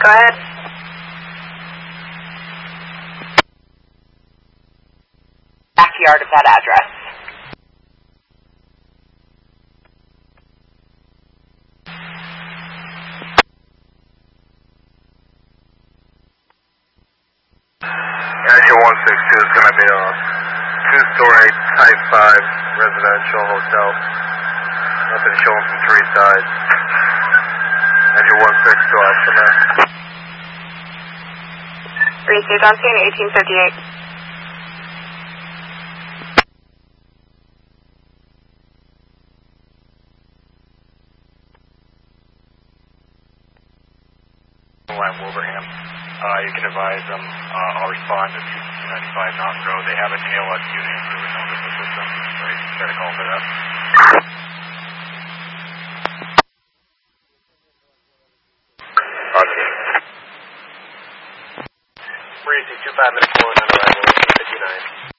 Go ahead. Backyard of that address. Azure 162 is going to be a two-story Type 5 residential hotel. Nothing showing from three sides. Azure 162 out from there. Received on scene 1858. Line Wolverham. You can advise them. I'll respond to 295 North Road. They have an ALS unit improvement notice in the system, so you can try to call for that. Okay. Breezy, 25 minutes forward on arrival, 59.